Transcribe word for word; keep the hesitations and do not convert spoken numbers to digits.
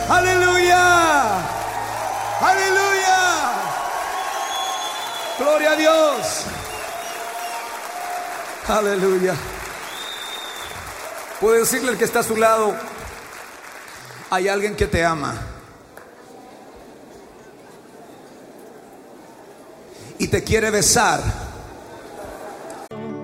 Aleluya. Aleluya. Gloria a Dios. Aleluya. Puede decirle al que está a su lado: hay alguien que te ama y te quiere besar